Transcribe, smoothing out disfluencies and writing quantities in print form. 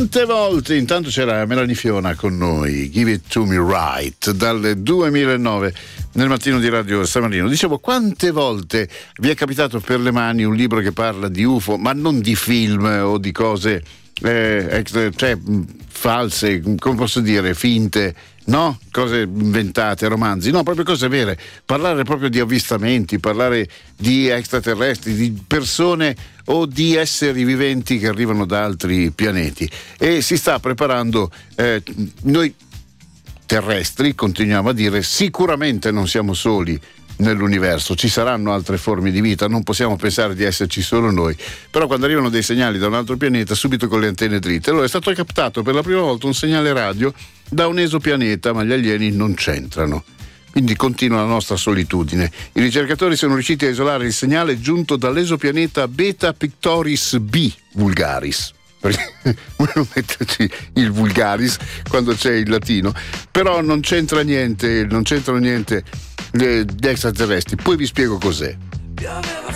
Quante volte, intanto c'era Melanie Fiona con noi, Give It To Me Right, dal 2009 nel mattino di Radio San Marino. Dicevo, quante volte vi è capitato per le mani un libro che parla di UFO, ma non di film o di cose false, come posso dire, finte, no? Cose inventate, romanzi, no, proprio cose vere. Parlare proprio di avvistamenti, parlare di extraterrestri, di persone o di esseri viventi che arrivano da altri pianeti. E si sta preparando, noi terrestri continuiamo a dire, sicuramente non siamo soli nell'universo, ci saranno altre forme di vita, non possiamo pensare di esserci solo noi, però quando arrivano dei segnali da un altro pianeta, subito con le antenne dritte. Allora è stato captato per la prima volta un segnale radio da un esopianeta, ma gli alieni non c'entrano, quindi continua la nostra solitudine. I ricercatori sono riusciti a isolare il segnale giunto dall'esopianeta Beta Pictoris B Vulgaris. Vuoi non metterci il Vulgaris quando c'è il latino, però non c'entrano niente gli extraterrestri. Poi vi spiego cos'è.